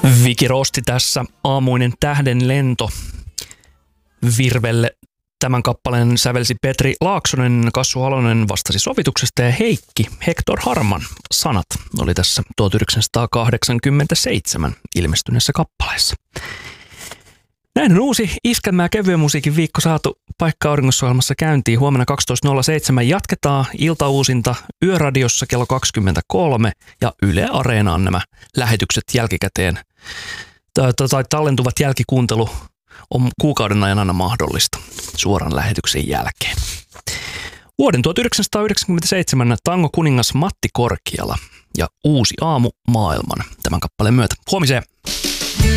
Viki Rosti tässä, aamuinen tähden lento. Virvelle tämän kappaleen sävelsi Petri Laaksonen, Kassu Halonen vastasi sovituksesta ja Heikki Hector Harman sanat oli tässä 1987 ilmestyneessä kappaleessa. Näin on uusi iskelmä- ja kevyen musiikin viikko saatu Paikka Auringossa-ohjelmassa käyntiin. Huomenna 12.07 jatketaan iltauusinta Yöradiossa kello 23 ja Yle Areenaan nämä lähetykset jälkikäteen. Tallentuvat jälkikuuntelu on kuukauden ajan aina mahdollista suoran lähetyksen jälkeen. Vuoden 1997 tango-kuningas Matti Korkiala ja Uusi aamu maailman tämän kappaleen myötä. Huomiseen!